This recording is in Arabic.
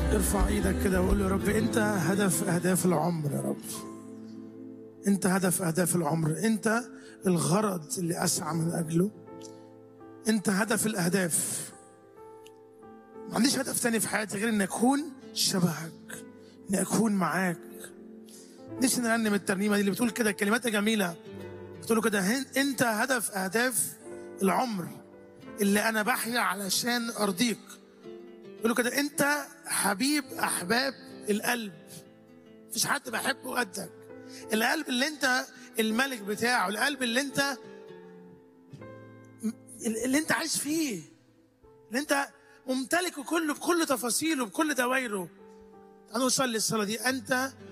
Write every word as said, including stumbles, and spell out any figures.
ارفع ايدك كده وقول يا رب انت هدف اهداف العمر. يا رب انت هدف اهداف العمر، انت الغرض اللي اسعى من اجله، انت هدف الاهداف. ما عنديش هدف تاني في حياتي غير ان اكون شبهك، ان اكون معاك. نفسي نرنم الترنيمه دي اللي بتقول كده، كلماتها جميله، بتقول كده انت هدف اهداف العمر اللي انا بحيا علشان ارضيك. بيقولوا كده انت حبيب احباب القلب، مفيش حد بحبه قدك. القلب اللي انت الملك بتاعه، القلب اللي انت اللي انت عايش فيه، اللي انت ممتلكه كله بكل تفاصيله بكل دوايره. انا اصلي الصلاه دي، انت